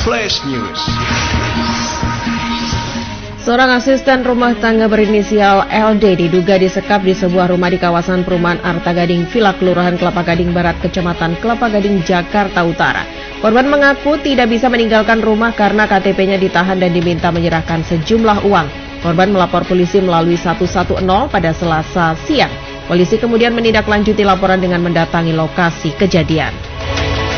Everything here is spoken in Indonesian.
Flash News. Seorang asisten rumah tangga berinisial LD diduga disekap di sebuah rumah di kawasan perumahan Arta Gading Villa Kelurahan Kelapa Gading Barat, Kecamatan Kelapa Gading, Jakarta Utara. Korban mengaku tidak bisa meninggalkan rumah karena KTP-nya ditahan dan diminta menyerahkan sejumlah uang. Korban melapor polisi melalui 110 pada Selasa siang. Polisi kemudian menindaklanjuti laporan dengan mendatangi lokasi kejadian.